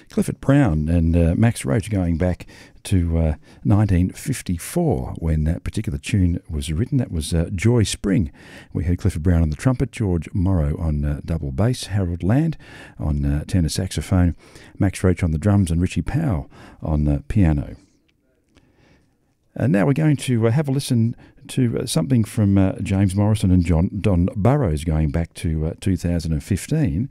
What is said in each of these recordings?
Clifford Brown and Max Roach going back to 1954 when that particular tune was written. That was Joy Spring. We heard Clifford Brown on the trumpet, George Morrow on double bass, Harold Land on tenor saxophone, Max Roach on the drums, and Richie Powell on the piano. And now we're going to have a listen to something from James Morrison and Don Burrows going back to 2015.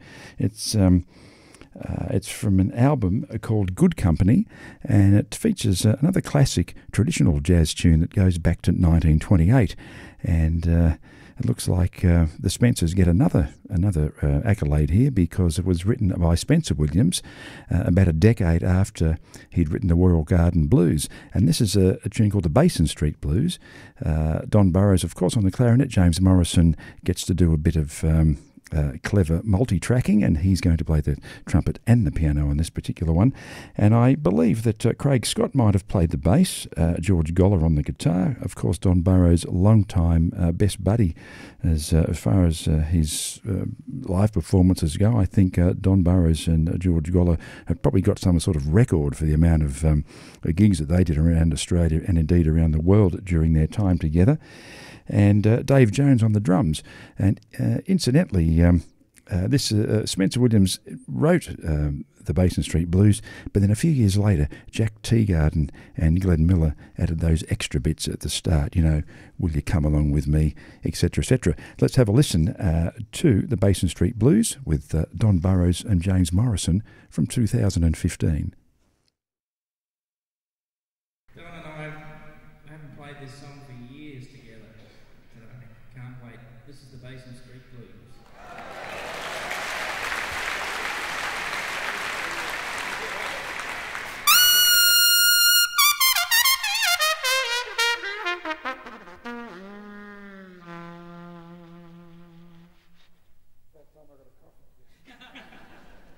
It's from an album called Good Company, and it features another classic traditional jazz tune that goes back to 1928. And it looks like the Spencers get another accolade here, because it was written by Spencer Williams about a decade after he'd written the Royal Garden Blues. And this is a tune called the Basin Street Blues. Don Burrows, of course, on the clarinet. James Morrison gets to do a bit of clever multi-tracking, and he's going to play the trumpet and the piano on this particular one. And I believe that Craig Scott might have played the bass, George Goller on the guitar, of course Don Burrows' long-time best buddy as far as his live performances go. I think Don Burrows and George Goller have probably got some sort of record for the amount of gigs that they did around Australia and indeed around the world during their time together. And Dave Jones on the drums. And incidentally, this Spencer Williams wrote the Basin Street Blues, but then a few years later, Jack Teagarden and Glenn Miller added those extra bits at the start, will you come along with me, etc., etc. Let's have a listen to the Basin Street Blues with Don Burrows and James Morrison from 2015.